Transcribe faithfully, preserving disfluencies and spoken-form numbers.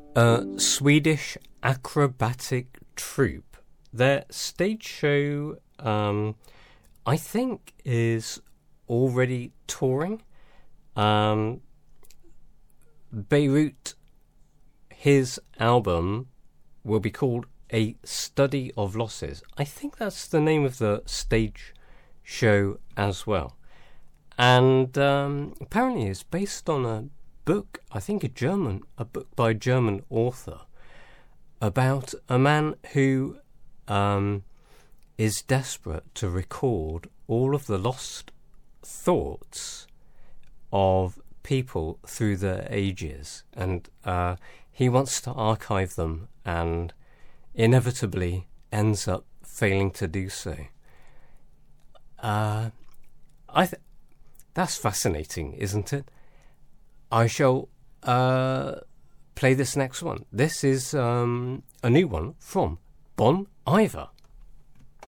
A Swedish acrobatic troupe. Their stage show, um, I think, is already touring. Um, Beirut, his album will be called A Study of Losses. I think that's the name of the stage show as well. And um, apparently it's based on a book, I think a German, a book by a German author about a man who um, is desperate to record all of the lost thoughts of people through the ages, and uh, he wants to archive them and inevitably ends up failing to do so. Uh, I th- that's fascinating, isn't it? I shall uh, play this next one. This is um, a new one from Bon Iver.